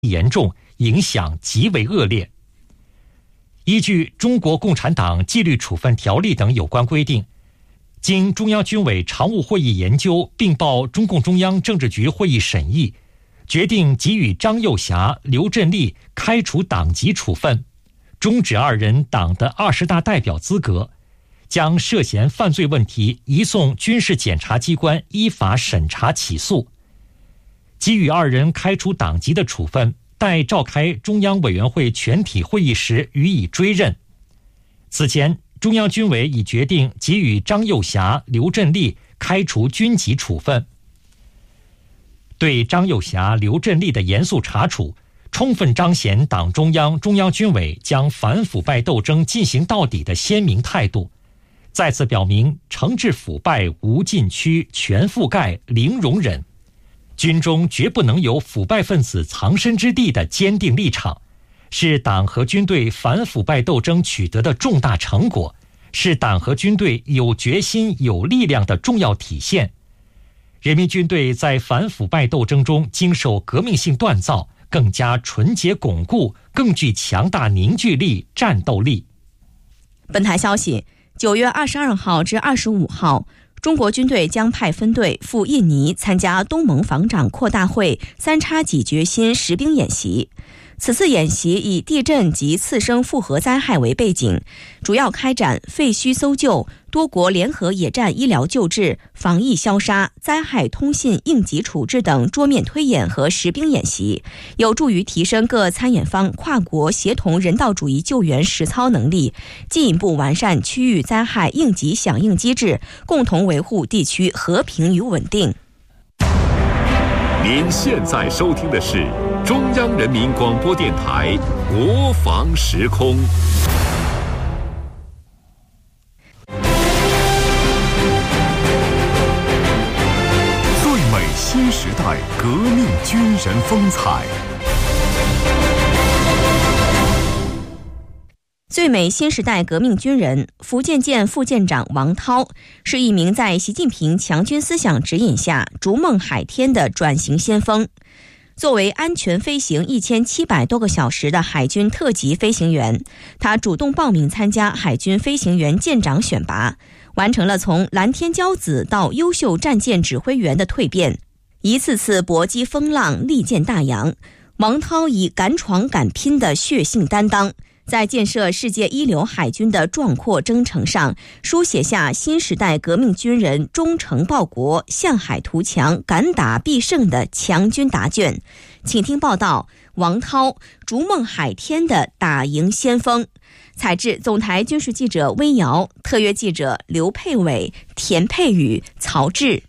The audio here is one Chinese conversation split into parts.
严重，影响极为恶劣。依据《中国共产党纪律处分条例》等有关规定，经中央军委常务会议研究并报中共中央政治局会议审议，决定给予张幼霞、刘振立开除党籍处分，终止二人党的20大代表资格，将涉嫌犯罪问题移送军事检察机关依法审查起诉。给予二人开除党籍的处分，待召开中央委员会全体会议时予以追认。此前，中央军委已决定给予张幼霞、刘振立开除军籍处分。对张幼霞、刘振立的严肃查处，充分彰显党中央、中央军委将反腐败斗争进行到底的鲜明态度，再次表明惩治腐败无禁区、全覆盖、零容忍，军中绝不能有腐败分子藏身之地的坚定立场，是党和军队反腐败斗争取得的重大成果，是党和军队有决心、有力量的重要体现。人民军队在反腐败斗争中经受革命性锻造，更加纯洁巩固，更具强大凝聚力、战斗力。 本台消息，9月22号至25号，中国军队将派分队赴印尼参加东盟防长扩大会3叉戟决心实兵演习。此次演习以地震及次生复合灾害为背景，主要开展废墟搜救、多国联合野战医疗救治、防疫消杀、灾害通信应急处置等桌面推演和实兵演习，有助于提升各参演方跨国协同人道主义救援实操能力，进一步完善区域灾害应急响应机制，共同维护地区和平与稳定。 您现在收听的是中央人民广播电台国防时空。最美新时代革命军人风采。 最美新时代革命军人，福建舰副舰长王涛是一名在习近平强军思想指引下逐梦海天的转型先锋。作为安全飞行1700多个小时的海军特级飞行员，他主动报名参加海军飞行员舰长选拔，完成了从蓝天骄子到优秀战舰指挥员的蜕变，一次次搏击风浪，利剑大洋。王涛以敢闯敢拼的血性担当，在建设世界一流海军的壮阔征程上，书写下新时代革命军人忠诚报国、向海图强、敢打必胜的强军答卷。请听报道：王涛逐梦海天的打赢先锋。采制总台军事记者微瑶，特约记者刘佩伟、田佩宇、曹志。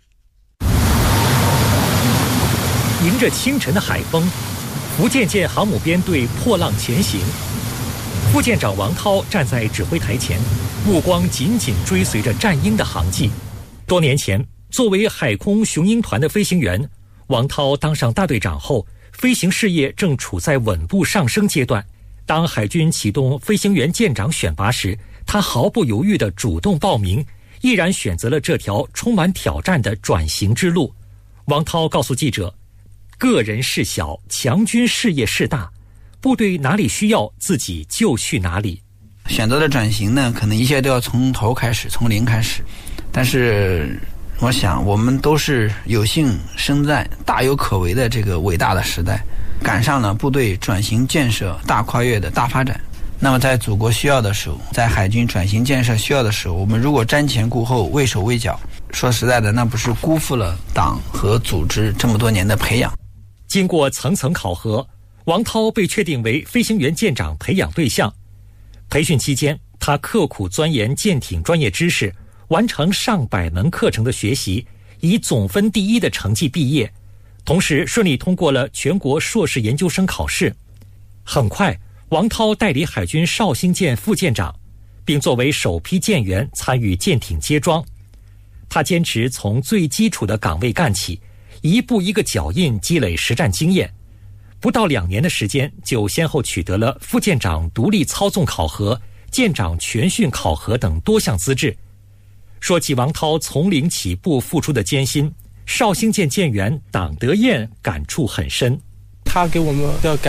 迎着清晨的海风，福建舰航母编队破浪前行。副舰长王涛站在指挥台前，目光紧紧追随着战鹰的航迹。多年前，作为海空雄鹰团的飞行员，王涛当上大队长后，飞行事业正处在稳步上升阶段。当海军启动飞行员舰长选拔时，他毫不犹豫地主动报名，毅然选择了这条充满挑战的转型之路。王涛告诉记者，个人事小，强军事业事大，部队哪里需要自己就去哪里。 选择的转型呢，可能一切都要从头开始，从零开始。但是我想我们都是有幸生在大有可为的这个伟大的时代，赶上了部队转型建设大跨越的大发展。那么在祖国需要的时候，在海军转型建设需要的时候，我们如果瞻前顾后，畏手畏脚，说实在的，那不是辜负了党和组织这么多年的培养。 经过层层考核，王涛被确定为飞行员舰长培养对象。培训期间，他刻苦钻研舰艇专业知识，完成上百门课程的学习，以总分第1的成绩毕业，同时顺利通过了全国硕士研究生考试。很快，王涛代理海军绍兴舰副舰长，并作为首批舰员参与舰艇接装。他坚持从最基础的岗位干起，一步一个脚印积累实战经验。不到2年的时间，就先后取得了副舰长独立操纵考核、舰长全训考核等多项资质。说起王涛从零起步付出的艰辛，绍兴舰舰员党德彦感触很深。 他给我们的感